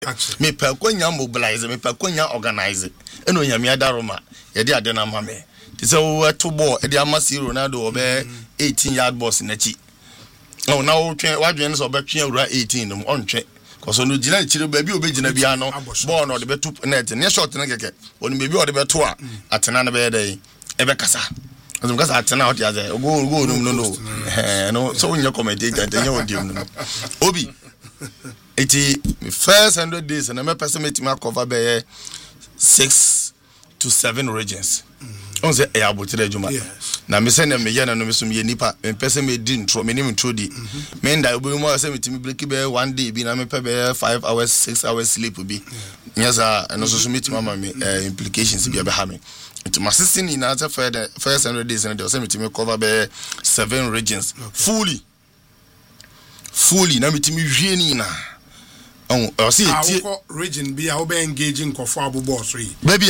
me per kwanya mobilize me per kwanya organize eno nyame adaroma ye de ade na mame ti se wo to ball e de amasi Ronaldo obe 18 yard box na chi o na wo twen wadwen so be twen awura 18 no ontwe koso no gina chire ba bi obegina bia no ball no de be to net ne shot na keke oni be bi o de be to a atena na be dey e be kasa azum kasa atena hot ya ze go no so nya commentator tenya odi no obi iti first 100 days and me person meet me cover be 6 to 7 regions on say e abotire juma na me say na me ye na no me so me nipa me person me di intro me nim intro di me nda obi mo say me timi break be 1 day bi na me pe be 5 hours 6 hours sleep bi nyasa no so meet mama me implications bi be ha me it my sister in na first 100 days and they say me timi cover be 7 regions fully na me timi hwie ni na I see region be how be engaging for abobo so yi baby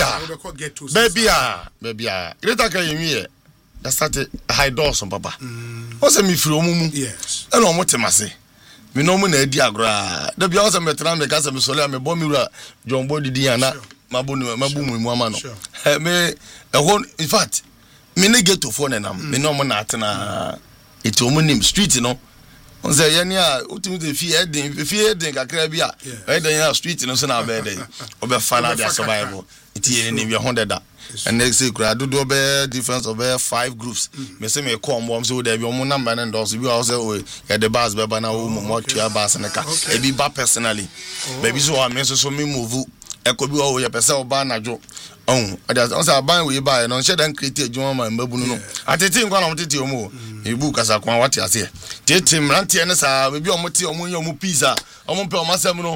greater can you that started high doors on papa what's me free omumu yes and o motemase me no mu na adi agora da bia o se metra me ka se me sole me bo mi wura John Body di ana mabu mu ama no me in fact me ne get to phone na me no mo na atena eti omu nim street no on say yani a ultimate the fear den kakra bia den ya street no so na be dey obe final their survival it yen ni 100 and next say kura do be difference of 5 groups me say me come mom so there be omo number and those bi o say o ya the bus be na wo mo tua bus na ka e bi ba personally baby so am so me move e ko bi o ya pese o ba najo on say ban we buy no she dan create adwuma ma mbabunu no atete nkwa na motete omo ebu kasa kwa wate ase tete mrantie ne sa be bi omote omonye omo pizza omo pe omasam no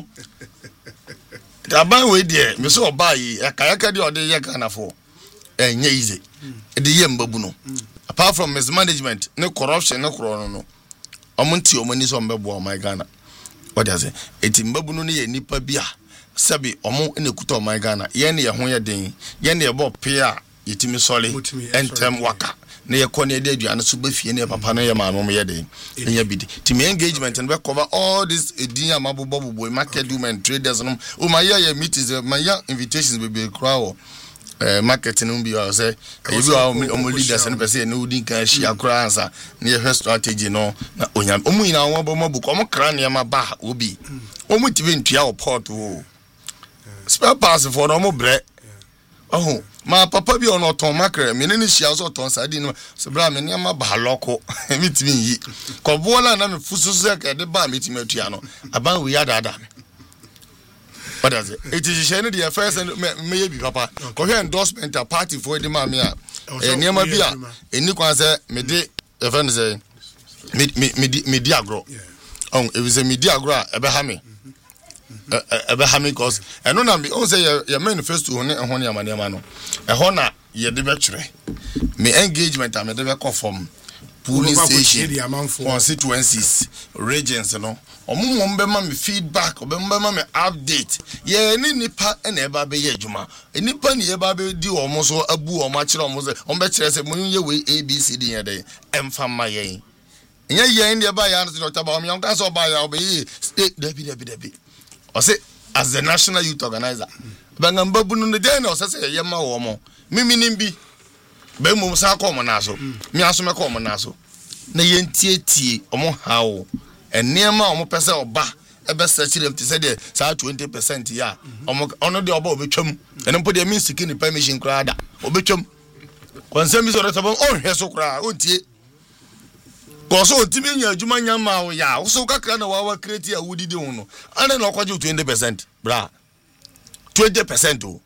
ban we de me so buy akayaka de ode ye kana fo enye easy e de ye mbabunu apart from mismanagement ne corruption ne kro no omonte omani so mbebo my Ghana what does it eti mbabunu ne ye nipa bia sabi omo ene kuto my Ghana ye ne ye ho ye den ye ne ye bo pe a yetimi sole entem waka ne ye kone de aduane so ba fie ne papa no ye ma no ye den enya bidi timi engagement and we cover all this edin amabobo market women traders no o ma ye meetings ma ya invitations be crowd marketing no bi o say e bi o leaders and person no din kan shi akura ansa ne ye strategy no na onya o mu ina won bo mabuko o mo kra ne ma ba obi o mu tibe ntua o port o spare parts for no mo bre oh ma papa bi ono ton makre me ne hia so ton sadi no se bra me ne ma ba loko mi timi yi ko bola na me fususu e de ba me timi atua no aban we yada da me what does it is shene the first and me ye bi papa ko he endorsement a party for the ma me a niam bi a eni kwan se me de e friend say me di agro oh it was a media agro e be ha me ebe ha me cause eno na me on say your manifesto ho ne ho ne amane ma no e ho na ye de be twere me engagement am de be conform police station constituencies regions no omumom be ma me feedback obe ma me update ye ni nipa na e ba be ye adwuma nipa ni ye ba be di omo so abu omo a kire omo se on be kire se mo ye we abcd ye de emfa ma ye nya ye ndi ba ya no taba omo yan so ba ya obe debi o say as the national youth organizer bangamba bunu ne dey na o say ye ma wo mo mimi nimbi be mu sa ko mo na so mi aso me ko mo na so na ye ntie omo hawo enema omo pese oba ebe searchire mti say dey sa 20% ya omo ono de oba obetwam ene mpo de min siki ni permission kra da obetwam konsemi so retabo on hweso kra ontie koso otimi nya adwuma nya ma wo ya wo so kakra na wa create a wudidi ho no ane na okwaje 20% bra 20%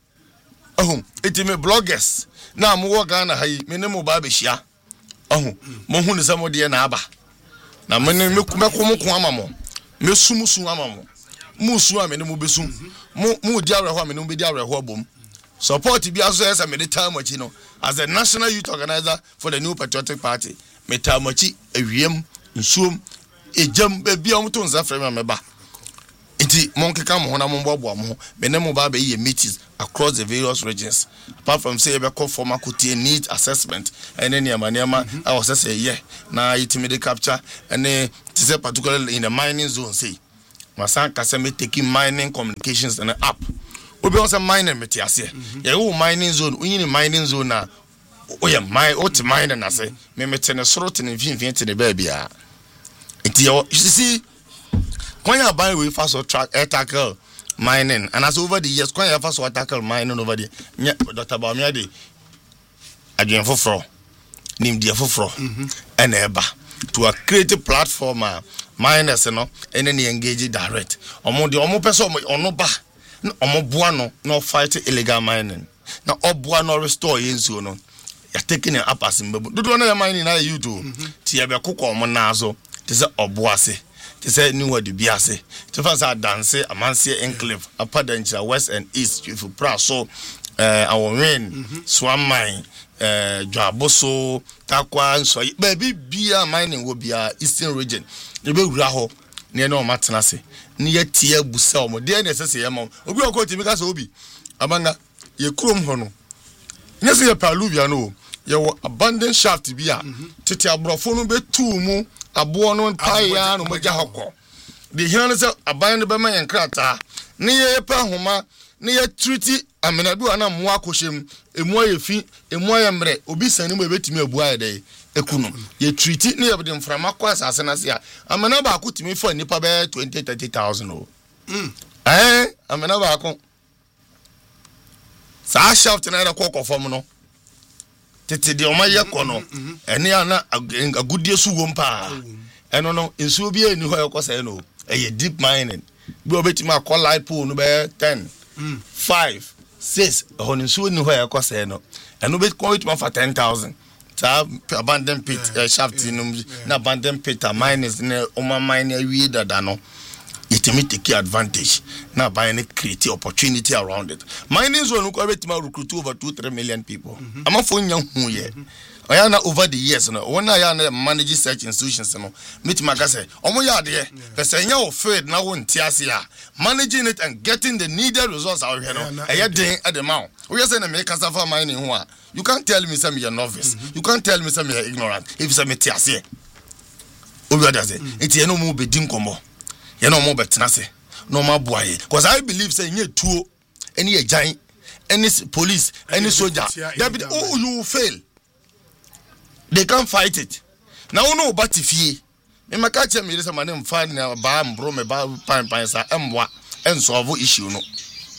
o etimi bloggers na mo wo Ghana hayi me ne mo ba be hia mo hu ne samo de na aba na me ne meko amamo me sumusu amamo musu a me ne mo besum mo di awreho a me ne mo be di awreho abom support bi aso esa me de time achi no as a national youth organizer for the New Patriotic Party metamachi ewiem nsuom ejam bia omoto nza frame meba enti monkeka mo na mo bobo mo me ne mo ba be ye meetings across the various regions apart from say be call for makuti need assessment and any amaniama I was say yeah na itimide capture and say particularly in the mining zone say masan kasa me taking mining communications and app obi on say mining me tiase ye wo mining zone unyini mining zone na oye mine ot mining na say me tene soro tene finfin tene ba bia enti you see when you buy we fast track tackle mining and as over the years when you fast tackle mining over the Dr. Bawumia de adwen foforo nim die foforo and eba to a creative platform miners no and then engage direct omo de omo person ono ba omo boa no fight illegal mining na oboa no restore yensu no ya taking up as mbebu dodo na ya mining na you do ti ya be kokko omo na azo te se oboa se te se ni wadi biase te fa sa dance amanse enclave apadancha west and east if you pra so our rain swam mine Dwaboso takwa nso baby bia mining wo bia eastern region ne be wura ho ne na o matena se ne yatie busa o mo de na sese ye ma obi okoti mi ka so obi abanga ye krom ho no ne se ye paluvia no ye wo abandon shaft bia tete abrofo no be tu mu abo no paya no mo ja hokọ de hian se aban no be ma yen krata ne ye pa homa ne ye treaty amenadu ana mo akoshem emu ayefi emu ayemre obi sani mo betimi abu ayede ekunu ye treaty ne ye de mframa kwa asase na se a amena ba akotimi fa nipa be 20-30,000 o amena ba akon sa shaft na kokko fom no tete de o maye kono ene ana agudie su wo mpa eno no ensu bi eni ho yakose no eye deep mining bi obetimi akọ light pool no be 10 5 6 on so ni ho yakose no eno be ko it for 10,000 ta abandon pit shaft na abandon pit miners na o ma mine awie dada no itimi take advantage na buy any create opportunity around it mining zone ko betima recruit over 2-3 million people amafo nya hu ye oyana over the years no wona ya na manage search institutions no metima ka say omo ya de pese nya o field na won tiase a managing it and getting the needed results out here no den at the mount we say na me kasa for mining ho a you can't tell me some you're novice you can't tell me some you're ignorant if some tiase obi oda say enti no mu be din komo ye no mo betena se no ma boaye because I believe say nye tuo any agent any police any soldier that be you fail they can't fight it now no batifie me maka che me say mane mfa na ba mbro me ba pan sa emwa ensolve issue no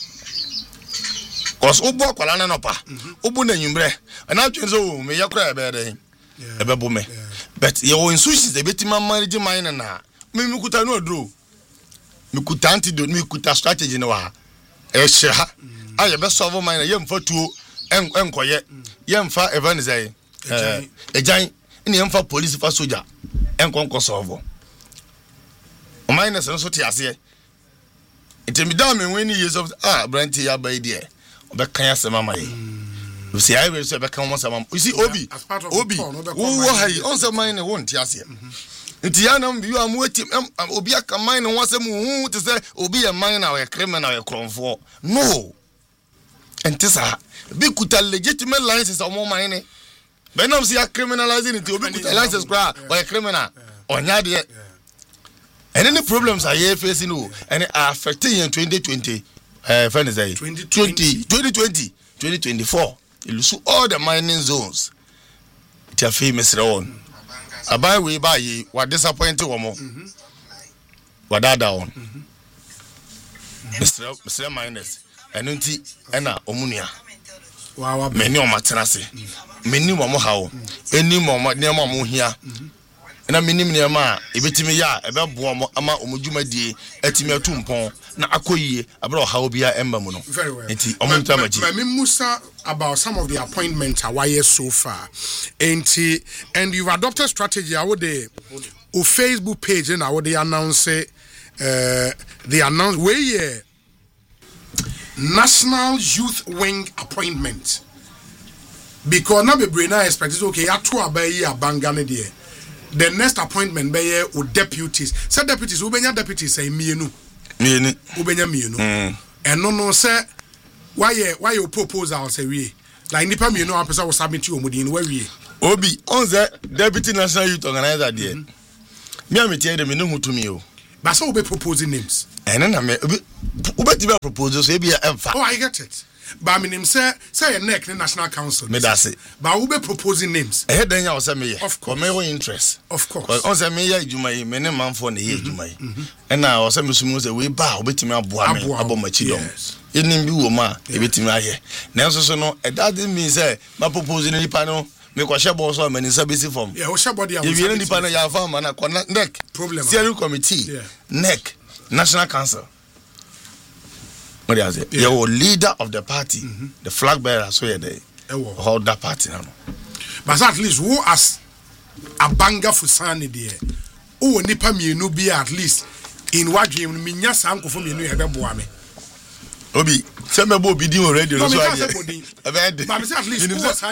cause obo akwala na no pa obo na nyumbre na twen so me yakra ebe dey ebe bo me but ye won sushi dey betima manage mine na me kuta no odro mikuta antidote mikuta strategy no ha ehye ha aye be solve mine ye mfa tuo enkoye ye mfa evanizai ejan ni ye mfa police fa soldier enkonko solve o mine so so tiase itemi da me wen years of branti ya ba ide obe kan asema mai you see I will say be kan asema you see obi wo hai on say mine won tiase nti ya na mbi amu eti obi aka mine no wasem hu te say obi ya mine na we criminal we kronfo no entisa bi kuta legitimate license o mo mine be na msi ya criminalizing nti obi kuta license kra we criminal onya de any problems are here facing no and affecting in 2020 friend say 2024 you lose all the mining zones it are famous on abai we buy what disappointed womo wadada on Mr. Miners enunti ena omunia wa meni o matenase meni mo hawo eni mo ne mo hia na minim ne ma ebetimi ya ebebo mo ama omudwumadie atimi atumpon na akoyie abra hawo bia emba mu no enti omunta maji me musa about some of the appointments away so far and you've adopted strategy I would the Facebook page and I would announce where National Youth Wing appointment because na be brain expect okay atu abayi abangane there. The next appointment be o deputies. Say deputies, ubenya deputies say mienu. Ubenya mienu. And no say why you proposal say we. Like nipa mienu apesa wo submit you omudin where we. Obi on the deputy national youth organizer there. Me am tie dem no hu to me o. But so we proposing names. And then I propose so be emfa. Oh, I get it. But I mean, say a neck the National Council. Me that's it. But we be proposing names. I had then you say me. Of course. For me interest. Of course. On say me ya Jumai, me ne man for ne ye Jumai. And now I say me sumo say we ba obetimi aboa me abomachi dom. Enim bi wo ma ebetimi aye. Na so no that doesn't mean say my proposing nipa no me ko hye bo so mani sabisi form. Yeah, we share body am. If you nipa no ya farm na neck. Problem. Steering committee. Neck. National Council. What do you say? You're leader of the party, the flag bearer, so you're there. Hold that party now. But at least who as a banga for Sunny there? Oh, nipa me no be at least in what you mean, yes, uncle for me, you have a boy. Obi, some people be doing already. But at least I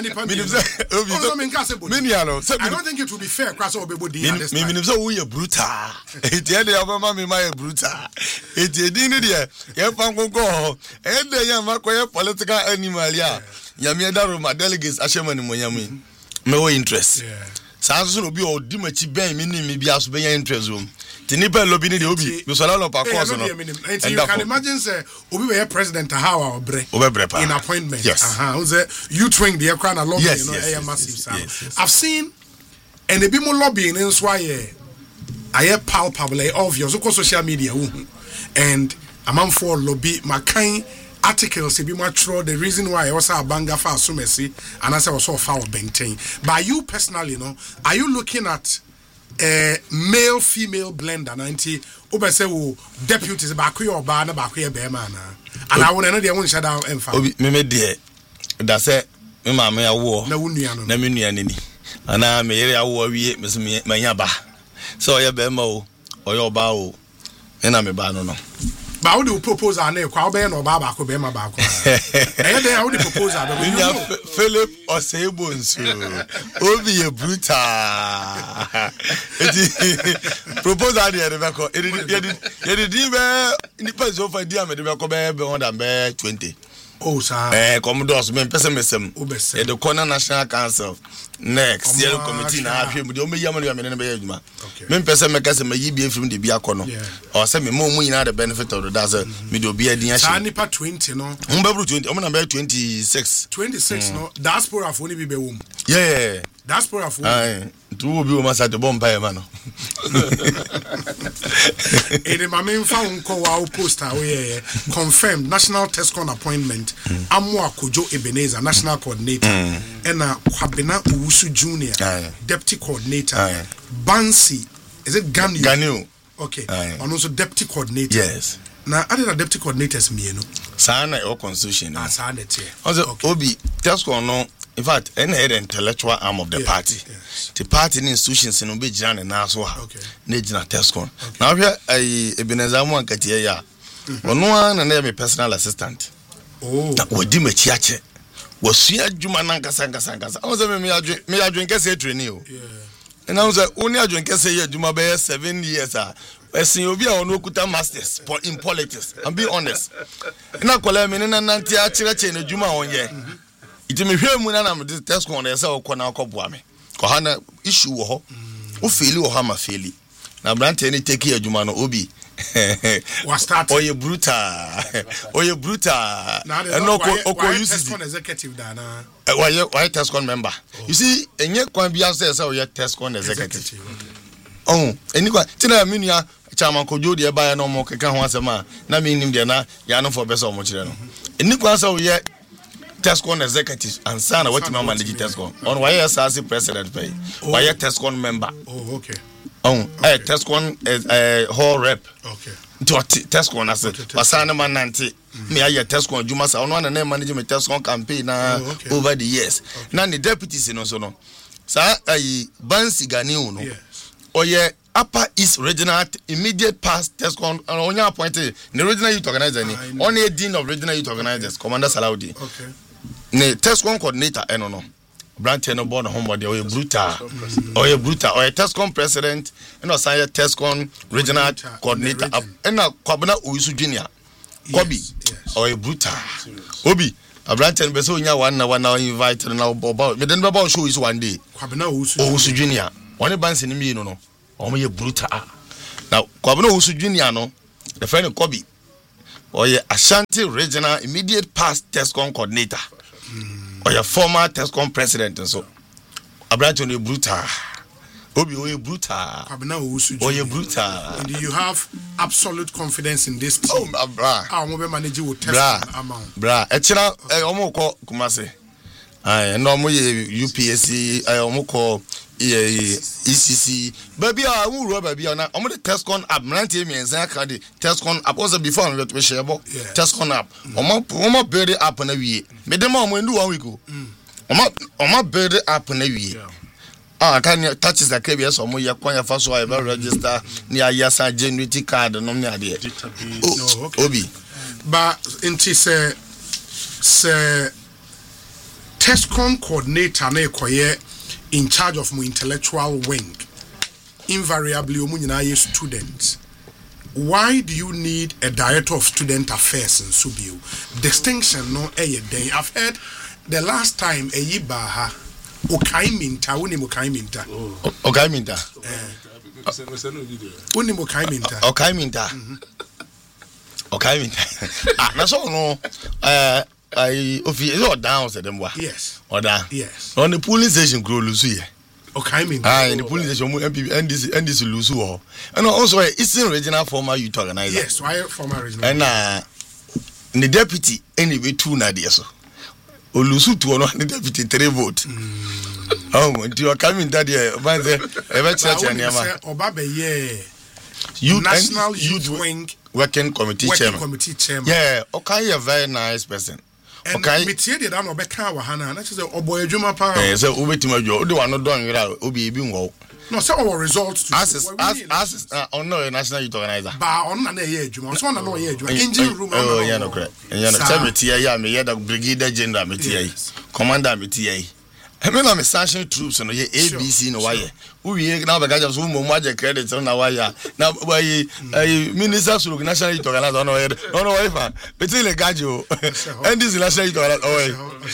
don't think it would be fair. Cross over body. Maybe so we are brutal. It's the other of mammy, my brutal. It's a dinner there. You found go. And the young Macoya political animal. Yeah, Yamia, my delegates, Ashaman, Moyami. No interest. Sounds will be all Dimachi Ben, meaning maybe I'll be interest room. Tinipa lobby the obi we so la pa course no and you can imagine say obi we president how our bre in appointment you twing the crown lobby massive I've seen and the people lobbying in so I palpable obvious of social media and among for lobby my kind articles be much the reason why I was a banga for Sumesi and as I was so far maintain but you personally are you looking at male female blender 90 obe say wo deputies back or ba na back here be man and I want no won shut down emfa obi me de da say me ma me awo na wonu no na me nua nani ana me yere awo wie me so me manya ba so ye be ma o oyo ba o na me ba no but how do you propose an e kwa be no ba ba ko be ma ba ko eh dey how do you propose that Philip Osebonsu obi e brutal propose that dey be ko e did be ni person of idea me dey be ko be 20 oh sir commodores me person mesem e the corner National Council next steering committee na ahwe mu de o meyi amanu me ne be adwuma me person me kase me yi bi efim de bi akono o say me mo nyina the benefit of that say me do bi adin ahwe sa nipa 20 no on be 20 on number 26 no diaspora for ni bi be wo yeah diaspora for tu obi o masa de bomba e ma no ene ma me mfa unko wa poster we confirmed national TESCON appointment Amu Akojo Ebenezer national coordinator and Kwabena Owusu Junior deputy coordinator Bansi is it Ganu okay and also deputy coordinator yes now other deputy coordinators me no sana your constitution sana tie obi TESCON no in fact any intellectual arm of the party the party institutions no be jina na so ha na jina TESCON now here Ebenezer Amu Ankatiya ya ono na na me personal assistant na wodi machi ache wasua adwuma na nkasa o say me adwen kese training o and I say only adwen kese ye adwuma be 7 years esin obi a ono okuta masters in politics I'm being honest na kola me na nanti a kire na adwuma onye iti me hwe mu na na me TESCON na say okona akoboa me ko ha na issue wo ho o feel wo ha ma feel na brand any take adwuma no obi was start oye brutal and no ko use TESCON executive da na why TESCON member you see enye kwan bia say oye TESCON executive eni kwa tina minua chairman Kojo de ba ya no mo keka ho asema na me nim de na ya no for beso mo kire no eni kwa say oye TESCON executive and sana what man manage TESCON on why as president pay why TESCON member okay TESCON hall rep okay to TESCON as wasana man nanti me aye TESCON juma sa ono na manage me TESCON campaign over the years na the deputies no so no sa Bansi Ganiu no oye Upper East Regional immediate past TESCON onya appointed the regional youth organizer ni on a dean of regional youth organizers Commander Salaudi okay ne TESCON coordinator no branch no born homebody or brutal TESCON president and also TESCON regional coordinator and Kwabena Owusu Junior Kobi or brutal obi a branch and beso nya one invite na about me den baba show is one day Kwabena Owusu Junior one bands in me no o me brutal now Kwabena Owusu Junior no the friend Kobe or your Ashanti regional immediate past TESCOM coordinator or your former TESCOM president and so Abraham you brutal Obi you brutal or you brutal and you have absolute confidence in this team. Our mobile manager will test amount echira omoko kumase no mo UPSC omoko ECC baby a wuro baby na omo the TESCOM app mrantie mienza ka the TESCOM app also before we to share bo TESCOM app omo build app na wie me dem omo ndu 1 week omo build app na wie can touches the KBS omo ye kwanya fa so I register ni ayasa genuity card no me ade obi but inti say TESCOM coordinator na ekoye in charge of my intellectual wing. Invariably, omunyina students. Why do you need a director of student affairs in Subio? Distinction no day. I've heard the last time a yibaha okaiminta uni mokaiminta. Okaiminta. Uni mokaiminta. Okaiminta. Okaiminta. Na so no I office or down said them. Yes. Or down. Yes. On the polling station grow lusu. Okay, in the polling station MPP and this lusu. And also Eastern Regional former youth organizer. Yes, why former regional. And the deputy anyway 2 na there so. Olusu to no the deputy 3 vote. Oh, you are coming that year. Man say ever church and yama. Obabe ye. National Youth Wing Working Committee Chairman. Yeah, okay, a very nice person. Okay, metie de da no beka wa hana na say oboy adwuma pa. Say obetima dwo de wa no don wira obi ebi nwo. No, say our results to as on no national youth organizer. Ba on na ye adwuma. So na no ye adwuma. Engine room. Oh, yeah no correct. Yeah no tell me tie ya me da brigadier general me tie. Commander me tie. Me na me sanction troops no ye ABC no why. We na be gaja so mo aje credit na why. Na why minister suru national youth organizer no why fa. Between le gajo. And this national youth organizer oh.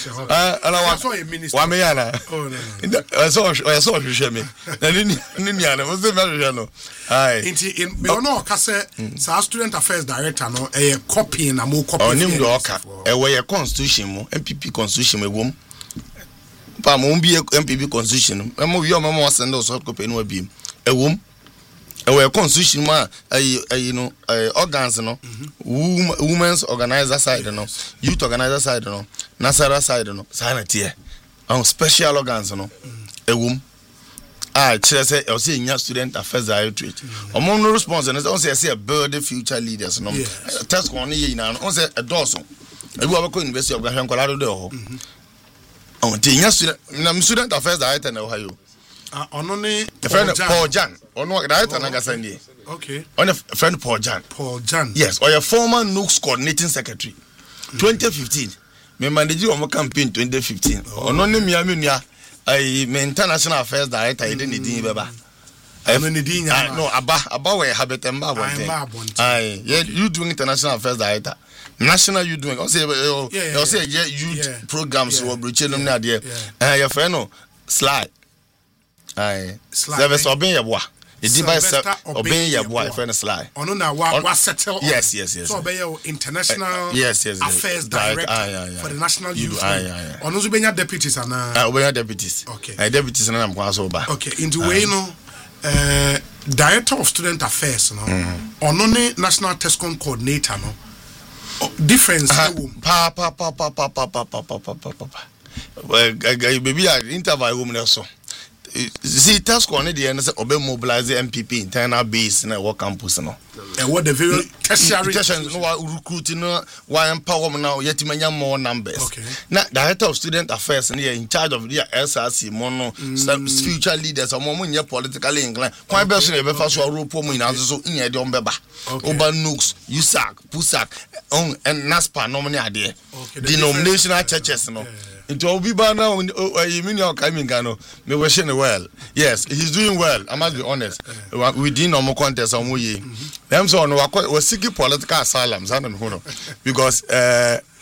Ala wa me ya na. Oh no. So hwehwe me. Na ni na mo se me hwehwe no. Ai. In be no ka say sa student affairs director no e copy na mo copy. Onim do oka. E we ye constitution mo MPP constitution me wom. Pa mo bi MPP constitution mo wi o mo send us soft copy no abiem ewom ewe constitution ma no organs no women's organizer side no youth organizer side no nasara side no sanity on special organs no ewom chere say o say nya student affairs directorate omo no response no say build the future leaders no test ko no ye na no say edoso ebi wa ko university of Ghana Colorado de ho on the student affairs director in Ohio. On the friend Paul Jan. On what director Nagasani. Okay. On a friend Paul Jan. Paul Jan. Yes, or your former NUCS coordinating secretary. 2015. Me manage on my campaign 2015. On only me international affairs director. I didn't need baba. No, about where habit and bar. You doing international affairs director. National you doing? I say youth programs or bridging them there. Your friend no slide. Service obeying your boy. The device obeying your boy friend slide. On na wa settle. Yes. So obey your international yes affairs director for the national youth. On those obey deputies and obey deputies. Okay. Deputies and I'm going over. Okay. Into way no director of student affairs no. On only national TESCOM coordinator no. Difference pa well baby I interview woman so see task on the end say obe mobilize MPP internal base na work campus no and what the very tertiary no recruiting no why empower now yet many more numbers now director of student affairs and in charge of the SRC mono future leaders or more politically inclined why be so be so role po mu na so in de ombeba oba NUCS USAC PUSAC on and NASPA no money ade denominational churches no it will be by now you mean you coming Gano me wishing well yes he's doing well I must be honest we didn't normal contest on we them so no was seeking political asylum because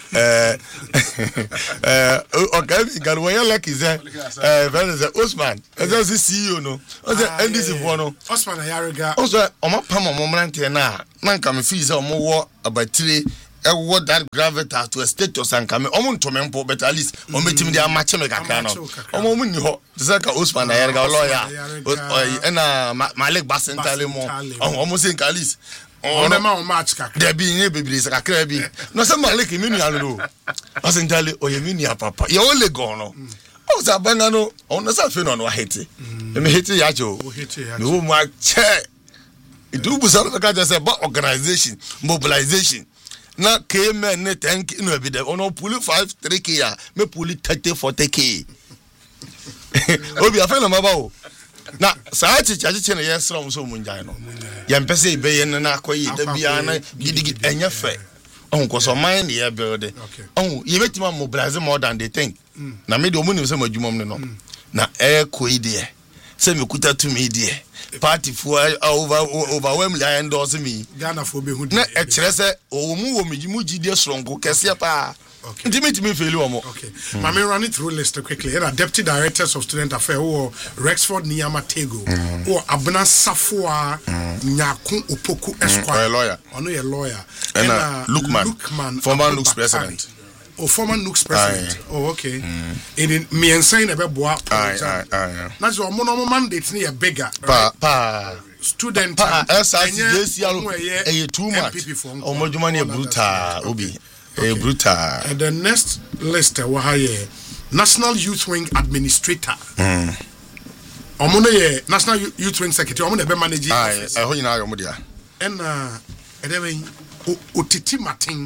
okay nkan wo lucky say very say Osman as CEO no o say NDC for no Osman Ayariga o say o ma pam mo mrante na nka me feel say o mo wo abatire what that gravitas to a status and come on to mempo but at least on meeting the match me kakra no o mo ni ho say ka Osman Ayariga lawyer na Malik Basentale mo o mo say at least on ma o match kakra there be nye bibiri kakra bi no say Malik mi nua no Basentale o ye mi nua papa ye only go no o say banga no on say fe no no hate me hate ya jo no ma che itu busaro ka just say organization mobilization na KMN ne 10k no be there ono pull 5-3k ya me pull 30-40k obi afena mabao na saa chichachi ne yesra so munjan no ye mpese be ye na akoyi da bia na gidigi enye fe on ko so man ne ye build on ye betima mobilize more than they think na me de omuni se madwumom ne no na koyi de se me kuta to me de party for overwhelmingly endorse me Ghana for be hu na e kire se o mu wo mejimu gide sronko kese pa me feel omo okay mama run it through list quickly here are deputy directors of student affairs who Rexford Niyama Tego or Abna Safua Nyaku Opoku Esquire lawyer ono ye lawyer and Lukman former Looks president former Nooks president. Oh, okay. In me and saying about boa. That's what mono mandate near bigger. Student. SIC a 2 months. Oh, Mojumani brutal. Obi. A brutal. And the next list wahaye National Youth Wing Administrator. Omono ye National Youth Wing Secretary. Omono be managing office. I hope you know and Otiti Martin.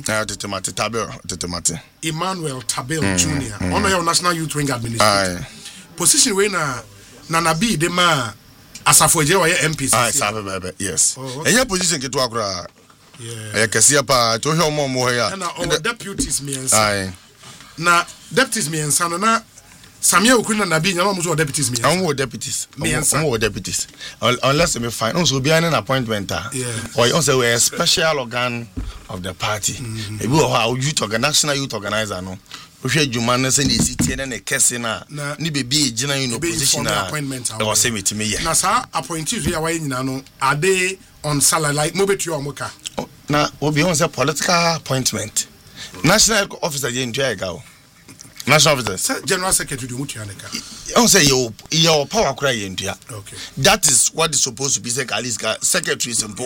Tabel. Emmanuel Tabel Jr. Ono your National Youth Wing Administrator. Position we na Nanabi de ma Asafoje wa MPC. Yes. And your position ke to akura. Yeah. Kesiya pa to he mo ya. Na our deputies me ensa. Na deputies me ensa no na Samia Okuna na bi nyama muso deputies me. Am deputies. Am deputies. Unless me find also be an appointment. Or also we a special organ of the party. Maybe our youth national youth organizer no. We share Juma na send city na kese na ni bebi gina you know position na or say me to me. Na sa appointees we are nyina no are they on salary like mobetu omoka. Na obi on say political appointment. National officer je ntua ga o. National officer general secretary do mutu aneka. I say your power cry ntua. Okay. That is what is supposed to be say at least secretaries and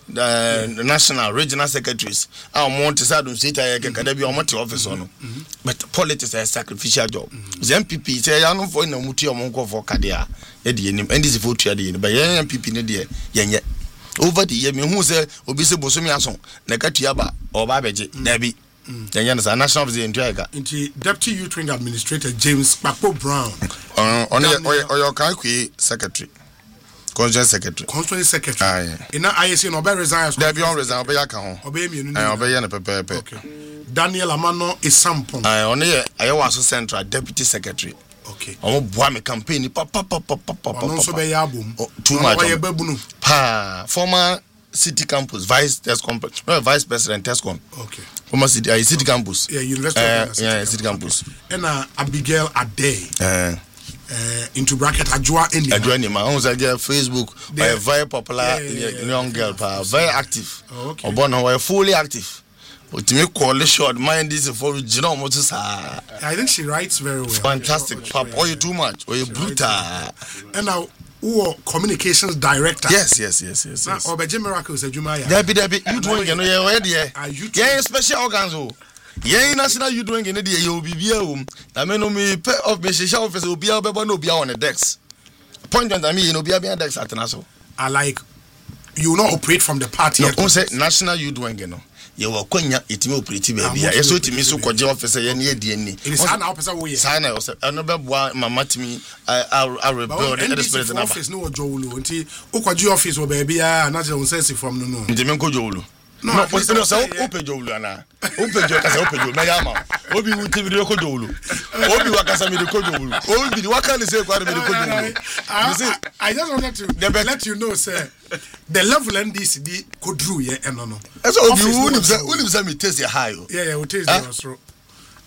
the national regional secretaries. I want to say don't say that be on office no. But politics is a sacrificial job. The MPP say ya no for na mutu omonko for kadea. E de enim and this vote ya de but MPP ne de yenye. Over the year me hu say obi se bosomi ason na katua ba oba beje na bi. Yenye na national officer into Deputy Youth Wing Administrator James Papo Brown. On your country secretary. Constituent secretary. In that ISC no be resign. There be on resign obey aka ho. Obey me no. Obey na pepe. Okay. Daniel Amano Isampon. On here Ayawaso Central Deputy Secretary. Okay. Omo boa me campaign papa. No so be ya bom. Too much. Pa former City Campus Vice President Tescon. Okay. Former City Campus. Yeah, University. Yeah, City Campus. And Abigail Ade. Into bracket Ajua Nima. On Facebook by a very popular young girl, very active. Okay. Obon fully active. But to me call short mind this for Jerome Moses. I think she writes very well. Fantastic. Pap, or you too much, or you brutal. And now who communications director? Yes. Now Obeje Miracles Ejumaya. Debbie, you doing yeah, special organs. Yeah, national you doing in the day you be here. I mean, me pay off me share office will be able to be on the decks. Appointment I mean, you know, be on decks at national. I like you not operate from the party. No, say national you doing, you know. You were konya itimi operate baby. I so timi so koje officer ye na DNA. It is an officer we. Sign I was another boy mama timi I rebuild the spirit na office no jowulu nti ukwaji office wo baby ah na je unsense from no. Ntimi nko jowulu. No, so open jowulu ana. Open jowulu kasa open jowulu. Na yama. Obi wuti bi ko jowulu. Obi wakasa mi ko jowulu. Obi waka ni say kwa mi ko jowulu. I just wanted to let you know sir. The level NDCD could drew yeah no. So you say me taste high. Yeah, we taste the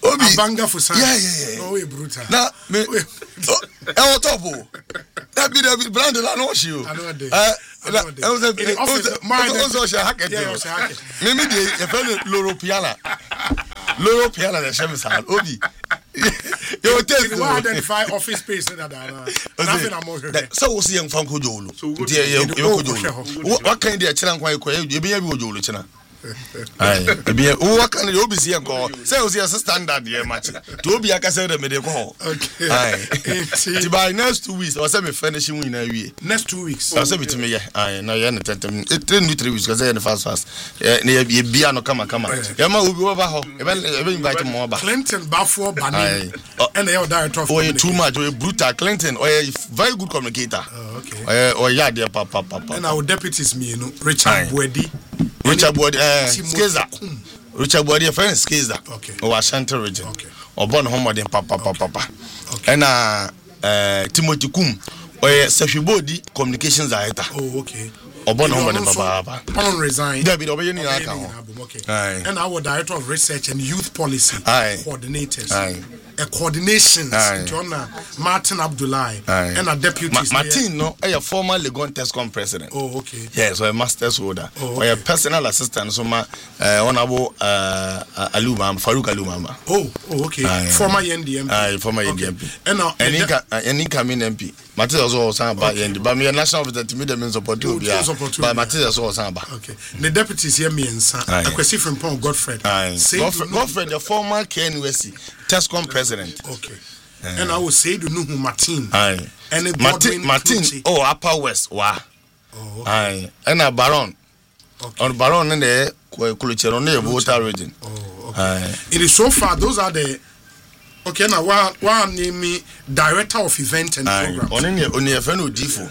Obi. Abanga for sign. Yeah. Oh, we brutal. Na me. I top. That be the brand la no show. I know that. I was hacket. Maybe the friend Loro Piala. Loro Piala the Shemis Obi. You tell me identify office space that nothing more. So was young Franco Jolo. What kind of chilan quite quiet? You be able to Jolo China. Aye, what can you be seeing? Say, was your standard year match to be a cassette medical. Okay, aye. By next 2 weeks, or semi finishing in a year. Next 2 weeks, I'll say it to me. I know you're not 3 weeks because they're fast. Near Biano, come. Yama will be over home. Invite more. Clinton, Buffalo, Banner, and they are director of too much. Brutal Clinton, or a very good communicator. Okay, or yeah, dear papa. And our deputies, me, Richard Bwedi. Richard Bwedi, Skiza. Richard Bwedi, a friend Skiza. Okay. Or Ashanti region. Okay. Or born home with papa. Okay. And Timothy Kum, or Sefi Bodi communications director. Oh, okay. Or born home with papa. On resign. David Obayeni Akao. Okay. And our director of research and youth policy coordinators. A coordination John Martin Abdullahi and a deputy Martin no a former Legon Tescom president. Oh, okay. Yes, or a master's holder or a personal assistant so honorable Alumam Farouk Alumama. Oh, okay. Former NDMP. Former NDMP. And any incoming MP. Martin also Samba and but me a national officer to me the means support to but Martin also Samba. Okay. The deputies here me and a question from Paul Godfred. Godfred the former KNUSC Tescom president. Okay. And I would say to know Martin. Aye. And Martin. Oh, Upper West. Wow. Oh. Okay. Aye. And a Baron. Okay. On Baron in the Kuluchero on the water region. Oh. Okay. Aye. It is so far. Those are the. Okay, now one name me director of event and programs. Only a friend with Difo.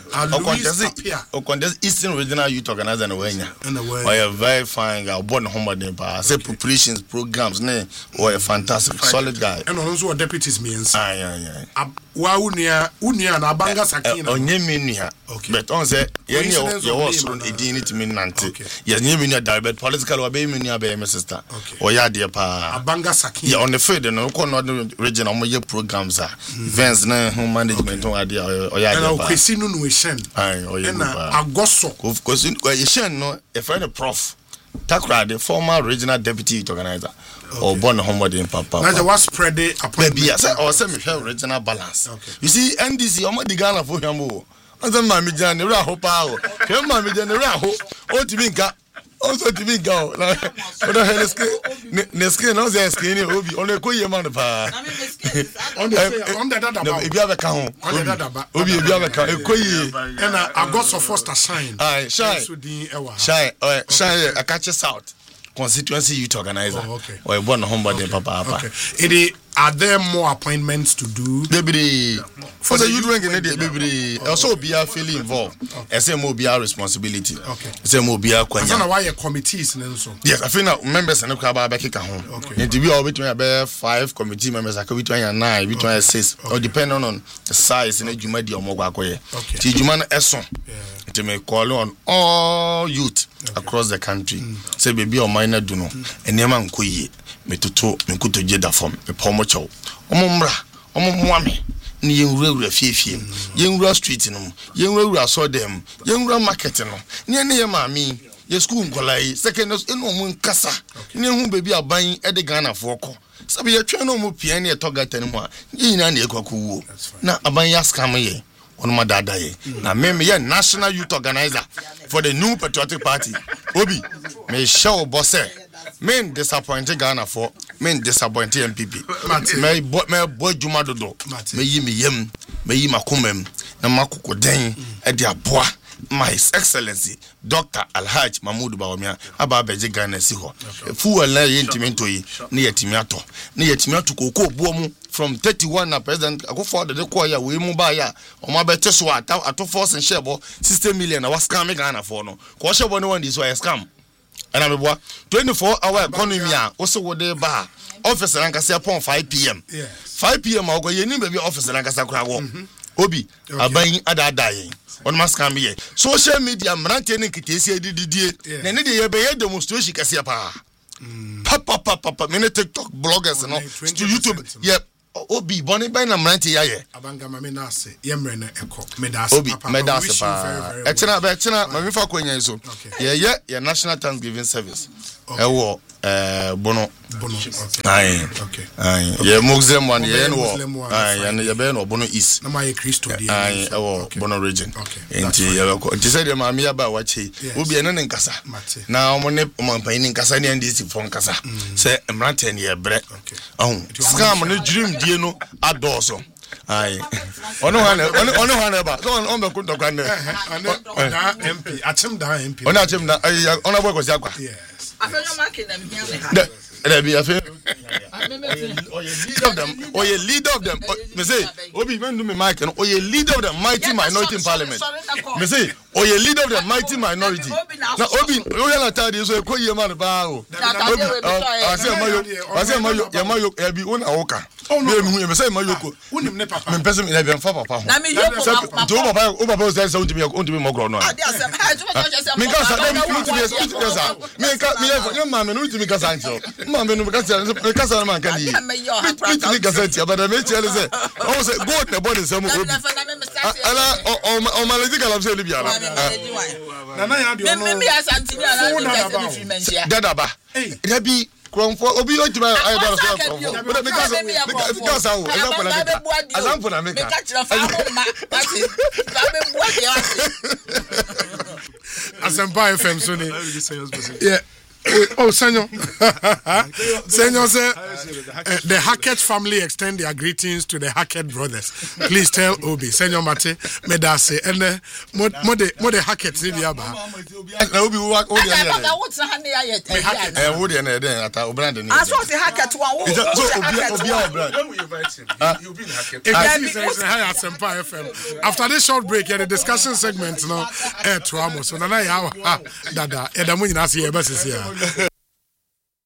Or contest Eastern Regional Youth Organizer and Wenya. Or a very fine guy, born home at the say preparations, programs, or a fantastic, solid guy. And also a deputies means. Aye. Unia and Abanga Sakina. On Yeminia. Okay. But on say, you also a dignity mean Nanti. Yes, Yeminia direct political or Baminia by my sister. Or Yadia Pa. Abanga Sakina. On the field and no regional programs are events na home management on idea or ya and kwesinu no ehyen na agoso of course ehyen no a friend prof Takra the former regional deputy organizer or born homeward in papa na was spread the appointment or say me regional balance. You see NDC omo di Ghana for hwamo on say mama jan ne ra ho pa o hwe mama jan ne ra ho o ti bi nka also to be go na the skin no say skin obi on the koye man pa on the dada ba ebi aba ka ho on the dada ba obi ebi aba ka koye na Agosto Foster shine shine Akache South constituency youth organizer or born homebody papa. Okay. Are there more appointments to do? Baby, for the youth ranking, baby, also be fully involved. SMO be our responsibility. Okay. SMO be our question. I don't know why your committees and so. Yes, I feel now members and back at home. Okay. And to be all between about 5 committee members, I could between 9, between 6, or depending on the size and the Jumadi or Mogakoye. Okay. Tijuman Esson to make call on all youth across the country. Say baby or minor do no. And Yaman Kuye. Me tuto me kuto jeda form me pomo chow omomra omomwame ni yenwura fiefie yenwura street no yenwura so dem yenwura market no ne ye maami ye school nkolai secondary eno mu nkasa ne hu bebi aban e de Ghana fo ko sabe ye twa no mu pia ne to gata ne mu a yina na ekwakuwo na aban ya scam ye onuma dada ye na me ye national youth organizer for the new patriotic party obi me show bosse men disappointed Ghana for men disappointed MPP. Me boy Juma Dodo. Me yim me makumem na makoko den e de aboa my excellency Dr. Alhaj Mahmoud Bawumia aba beje Ghana si ho. Fu wala yentimento yi na yetimi ato kokko buo mu from 31 na president akofo de ko ya we mu ba ya o ma bete so ato force nshebo 60 million na was scam Ghana for no. Ko shebo no one this way scam. And I'm 24-hour economy. Also, what they bar officer and Cassia upon 5 p.m. 5 p.m. I'll go in baby officer and Cassia Obi, are buying other dying. One must come here. Social media, Mrantin, Kitty, did the demonstration Cassia. Papa. Many TikTok bloggers no. To YouTube. Yeah. Obi Bonnie by na mranti ya ye. Abanga mame na ase. Yemre na eko. Medase Obi papa. medase pa. Echena mame fa kwanya so. Yeah, National Thanksgiving service. Ewo bono. Aye. Okay. Aye. Yeah, Muslim one yeah no. Aye, and ye be no bono is. Na my Christo dia. Aye, ewo bono region. Enti ye ko. Ti say dem mame ya ba wachi. Obi ene ne nkasa. Na omo ne omampan ne nkasa ne ndisi fo nkasa. Say mranti ne ye bre. Scam ne dream die no adoso. Aye. Ono hane ba. So on be kunto kwan ne. Da MP. Atim da MP. Ona atim da ona boy ko si akwa. Yes. Afenyo market na me. There be a leader of them. Me say, Obi, when do me mic? Or ye leader of the mighty minority in parliament. Me say, or ye leader of the mighty minority. Now, Obi, you are not tired. So, call your man bao. I say, Mayo, I be one awoka. Oh no, me say Mayoko. Unim ne papa. Me person me be fa papa. Na me yoko. To papa say so to me more grow no. Me kasa, me mama no to me kasa ancho. Mama no kasa man kan yi. Me kasa tia but me tell say, o say go na body say mo obi. Ala o malaika la say libya la. Na ya de no. Me asanti ni ala me mentia. Dadaba. There be Kromfo obi o jima I don't know. But because example na make. Asempa FM so ne. Yeah. Oh, Senor. Senor said, the Hackett family extend their greetings to the Hackett brothers. Please tell Obi, Senor Mate, Medase, and the Hackett, Sibiaba. Obi, what? What's the honey? I would and then at our brand. I saw the Hackett one. You'll be Hackett. After this short break, the discussion segment, no, air trauma. So, Nana, Dada, Edamun, I see a basis here.